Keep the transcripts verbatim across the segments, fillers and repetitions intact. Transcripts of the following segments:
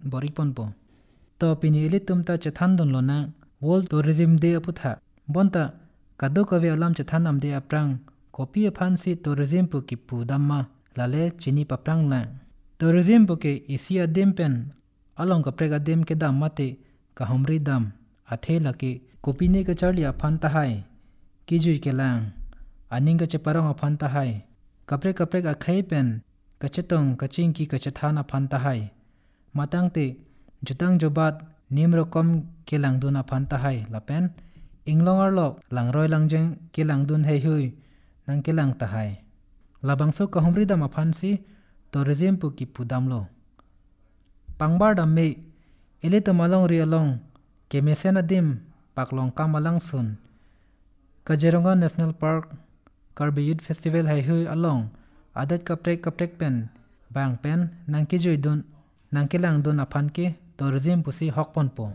boripon po to pini elitum ta chathan don lona world tourism day aputha bonta kado kave alam chathan amde aprang kopi phansi tourism pu ki pu damma lale chini paprang la tourism pu ke isia dem pen along ka prega dem ke dam mate ka humri dam athe lake kopi ne ka charli aphan ta hai ki jui ke lang aning ka cheparong aphan ta hai kapre kapre ka khai pen ka chetong ka ching ki ka chathana aphan ta hai matang te jutang jobat nimro kom ke lang dun aphan ta hai lapen inglongar lok langroi langjeng ke lang dun hei hui nang ke lang ta hai labangso ka humri dam aphan si tourism pu ki pudam lo pangbar dam me ele to malong ri along ke mesen adim paklong kamalang sun Kajironga National Park Karbi Youth Festival hai hui along adat kaprek kaprek pen bang pen nang ki joi dun nang ke lang dun aphan ke tourism pusi hokpon po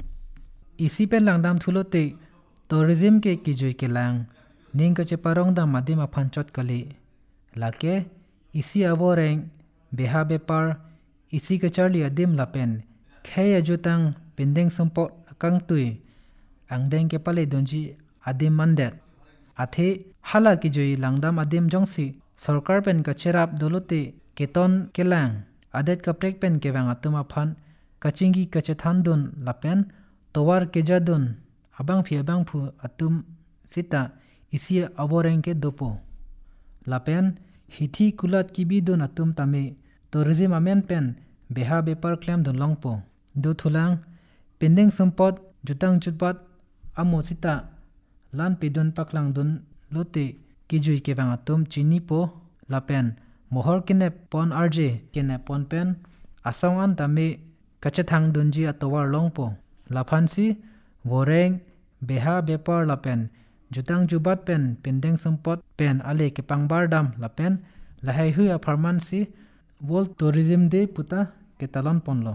isi pen lang dam thulo te tourism ke ki joi ke lang ning ka che parong dam madim aphan chot kali lake isi aworeng beha bepar isi ka charli adim lapen khaya jutang pendeng sompo kang tui angdeng ke pale donji adim mandet athe hala ki joi langdam adim jongsi sarkar pen ka cherap dolote keton kelang adet ka prek pen ke wang atuma phan kachingi ka chethan dun lapen towar ke jadun abang phi abang phu atum sita isi aboreng ke dopo lapen hithi kulat kibi dun atum tame tourism amen pen beha bepar claim dun longpo do thulang pendeng sampot jutang jutbat amo sita lan pidun paklang dun lote kijui ke wang atum chini po lapen mohor kinep pon rj kinep pon pen asong an tame kachathang dunji atowar longpo lafansi woreng beha bepar lapen jutang jubat pen pendeng sampot pen ale ke pangbar dam lapen lahai hu aparmansi world tourism day puta ke talon ponlo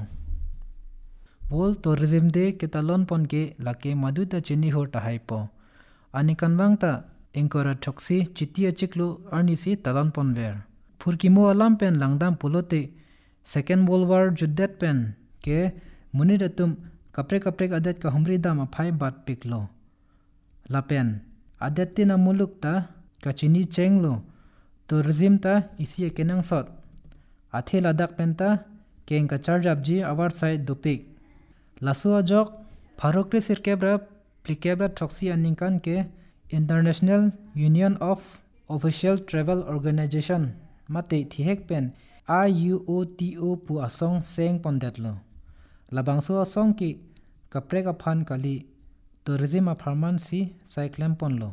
world tourism day ke talon pon ke lake maduta chini ho tahai po ani kanwang ta engkora thoksi chitia chiklu arni si talon pon ver phurkimo alam pen langdam pulote second world war juddet pen ke munidatum kapre kapre adet ka humri dam aphai bat piklo lapen adet tina muluk ta ka chini chenglo tourism ta isi kenang sot athe ladak pen ta keng ka charjap ji awar sai dupik laso ajok pharokre sirkebra plikebra thoksi aningkan ke International Union of Official Travel Organization mate thihek pen I U O T O pu asong seng pondetlo labangso asong ki kaprek aphan kali tourism apharman si cyclem ponlo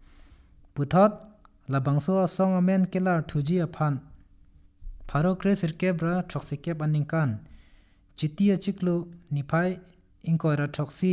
puthot labangso asong amen kelar thuji aphan pharokre sirkebra thoksikep aningkan chitia chiklo niphai inkoira thoksi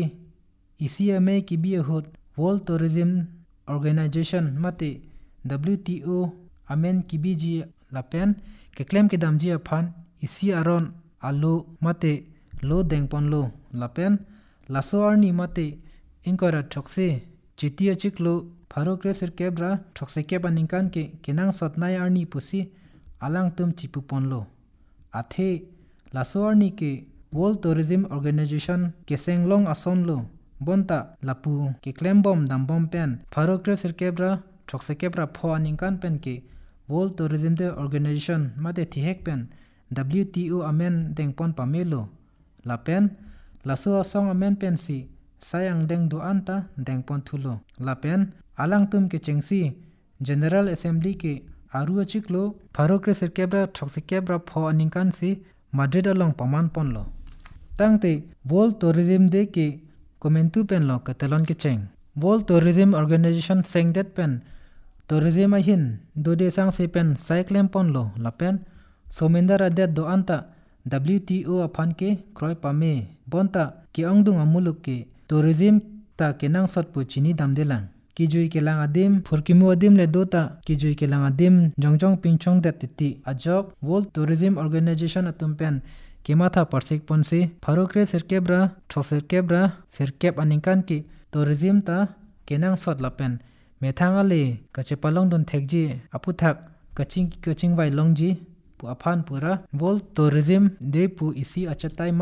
icma kibi hut World Tourism Organization mate W T O amen kibiji lapen ke claim ke damji aphan isi aron alo mate lo dengpon lo lapen laso arni mate inkora thokse chitia chiklo pharokre sirkebra thokse baningkan ke kenang sotnai arni pusi alang tum chipupon lo athe laso arni ke World Tourism Organization ke senglong ason lo bonta lapu ke claim bom dambom pen pharokre sirkebra thokse kebra pho aningkan pen ke World Tourism Day Organization mate thihek pen W T O amen dengpon pamelo lapen laso asong amen pen si sayang deng do anta dengpon thulo lapen alang tum ke chengsi General Assembly ke aru achiklo pharokre sirkebra thokse kebra pho aningkan si Madrid along paman ponlo tangte World Tourism Day ke komentu pen lo katalon ke cheng World Tourism Organization sengdet pen tourism ahin do de sang se pen cyclem pon lo lapen somendar adet do anta W T O aphan ke kroi pame bonta ki angdung amuluk ke tourism ta kenang sot pu chini dam delang ki jui ke lang adim phurkimu adim le dota ki jui ke lang adim jongjong pingchong det titi ajok World Tourism Organization atum pen kematha parsek ponse pharokre sirkebra thosirkebra sirkep aningkan ki tourism ta kenang sot lapen methangale kachepalong don thekji aputhak kaching kaching vai longji pu aphan pura World Tourism Day pu isi achatai